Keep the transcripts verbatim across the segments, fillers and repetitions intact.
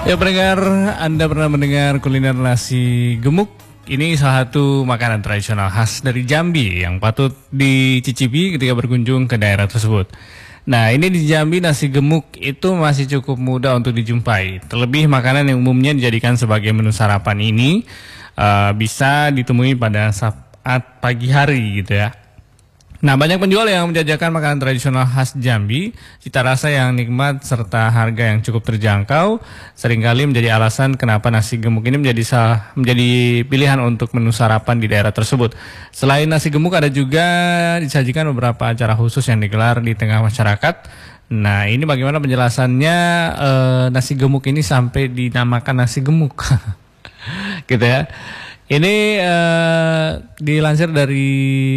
Ya pendengar, Anda pernah mendengar kuliner nasi gemuk? Ini salah satu makanan tradisional khas dari Jambi yang patut dicicipi ketika berkunjung ke daerah tersebut. Nah, ini di Jambi nasi gemuk itu masih cukup mudah untuk dijumpai. Terlebih makanan yang umumnya dijadikan sebagai menu sarapan ini uh, bisa ditemui pada saat pagi hari gitu ya. Nah, banyak penjual yang menjajakan makanan tradisional khas Jambi, cita rasa yang nikmat serta harga yang cukup terjangkau, seringkali menjadi alasan kenapa nasi gemuk ini menjadi salah, menjadi pilihan untuk menu sarapan di daerah tersebut. Selain nasi gemuk, ada juga disajikan beberapa acara khusus yang digelar di tengah masyarakat. Nah, ini bagaimana penjelasannya eh, nasi gemuk ini sampai dinamakan nasi gemuk, gitu ya. Ini eh, dilansir dari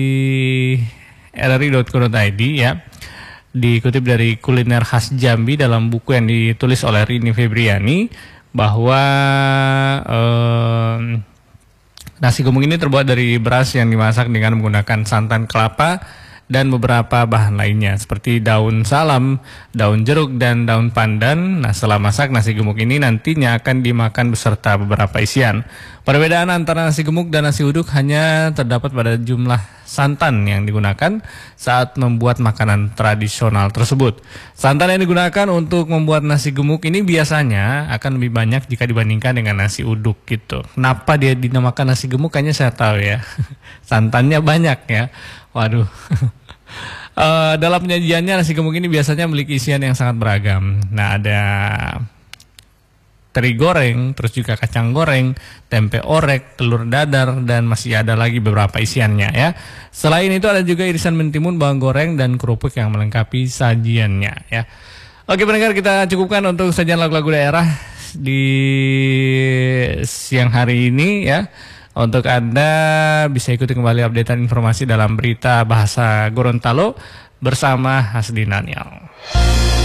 r r i dot co dot i d ya, dikutip dari kuliner khas Jambi dalam buku yang ditulis oleh Rini Febriani bahwa eh, nasi gemuk ini terbuat dari beras yang dimasak dengan menggunakan santan kelapa dan beberapa bahan lainnya seperti daun salam, daun jeruk, dan daun pandan. Nah, setelah masak, nasi gemuk ini nantinya akan dimakan beserta beberapa isian. Perbedaan antara nasi gemuk dan nasi uduk hanya terdapat pada jumlah santan yang digunakan saat membuat makanan tradisional tersebut. Santan yang digunakan untuk membuat nasi gemuk ini biasanya akan lebih banyak jika dibandingkan dengan nasi uduk gitu. Kenapa dia dinamakan nasi gemuk? Kayaknya saya tahu ya. Santannya banyak ya. Waduh. Uh, dalam penyajiannya nasi gemuk ini biasanya memiliki isian yang sangat beragam. Nah, ada teri goreng, terus juga kacang goreng, tempe orek, telur dadar, dan masih ada lagi beberapa isiannya ya. Selain itu ada juga irisan mentimun, bawang goreng, dan kerupuk yang melengkapi sajiannya ya. Oke pendengar, kita cukupkan untuk sajian lagu-lagu daerah di siang hari ini ya. Untuk Anda bisa ikuti kembali updatean informasi dalam berita bahasa Gorontalo bersama Hasdi Nanial.